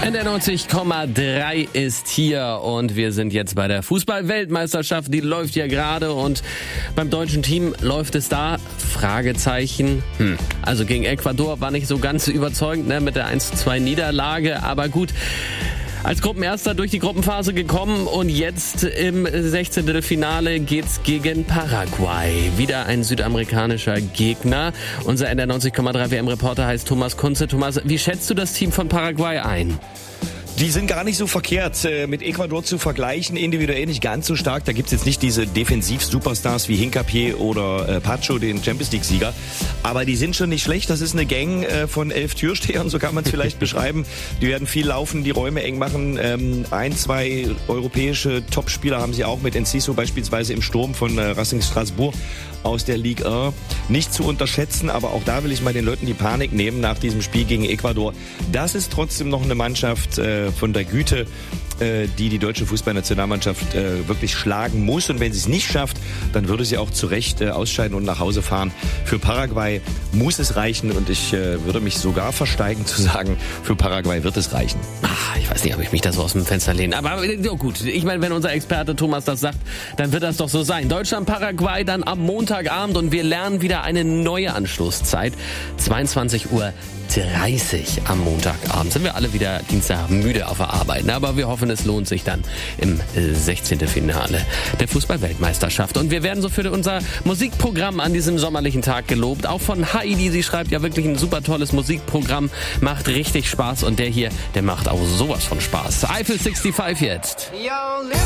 NDR 90,3 ist hier und wir sind jetzt bei der Fußball-Weltmeisterschaft. Die läuft ja gerade und beim deutschen Team läuft es da? Fragezeichen. Also gegen Ecuador war nicht so ganz überzeugend, ne, mit der 1:2 Niederlage, aber gut. Als Gruppenerster durch die Gruppenphase gekommen und jetzt im 16. Finale geht's gegen Paraguay. Wieder ein südamerikanischer Gegner. Unser NDR 90,3 WM-Reporter heißt Thomas Kunze. Thomas, wie schätzt du das Team von Paraguay ein? Die sind gar nicht so verkehrt, mit Ecuador zu vergleichen, individuell nicht ganz so stark. Da gibt's jetzt nicht diese Defensiv-Superstars wie Hincapié oder Pacho, den Champions-League-Sieger. Aber die sind schon nicht schlecht. Das ist eine Gang von 11 Türstehern, so kann man es vielleicht beschreiben. Die werden viel laufen, die Räume eng machen. 2 europäische Topspieler haben sie auch mit Enciso beispielsweise im Sturm von Racing Strasbourg aus der Ligue 1. Nicht zu unterschätzen, aber auch da will ich mal den Leuten die Panik nehmen nach diesem Spiel gegen Ecuador. Das ist trotzdem noch eine Mannschaft von der Güte, die deutsche Fußballnationalmannschaft wirklich schlagen muss. Und wenn sie es nicht schafft, dann würde sie auch zu Recht ausscheiden und nach Hause fahren. Für Paraguay muss es reichen und ich würde mich sogar versteigen zu sagen, für Paraguay wird es reichen. Ich weiß nicht, ob ich mich da so aus dem Fenster lehne. Aber gut, ich meine, wenn unser Experte Thomas das sagt, dann wird das doch so sein. Deutschland, Paraguay dann am Montagabend und wir lernen wieder eine neue Anstoßzeit. 22:30 Uhr am Montagabend. Sind wir alle wieder Dienstag müde auf der Arbeit. Aber wir hoffen, es lohnt sich dann im 16. Finale der Fußball-Weltmeisterschaft. Und wir werden so für unser Musikprogramm an diesem sommerlichen Tag gelobt. Auch von Heidi. Sie schreibt ja wirklich ein super tolles Musikprogramm. Macht richtig Spaß. Und der hier, der macht auch sowas von Spaß. Eiffel 65 jetzt.